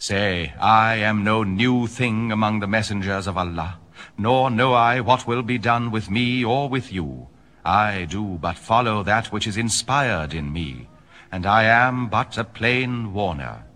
Say, I am no new thing among the messengers of Allah, nor know I what will be done with me or with you. I do but follow that which is inspired in me, and I am but a plain warner.